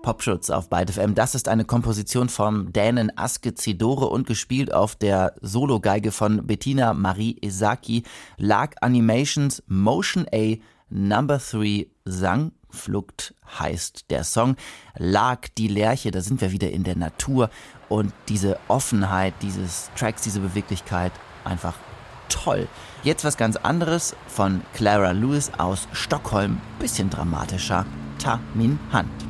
Popschutz auf Byte FM. Das ist eine Komposition vom Dänen Aske Cedore und gespielt auf der Sologeige von Bettina Marie Esaki. Lark Animations Motion A Number 3 Sangflucht heißt der Song. Lark, die Lerche, da sind wir wieder in der Natur und diese Offenheit dieses Tracks, diese Beweglichkeit, einfach toll. Jetzt was ganz anderes von Clara Lewis aus Stockholm, bisschen dramatischer. Ta min Hand.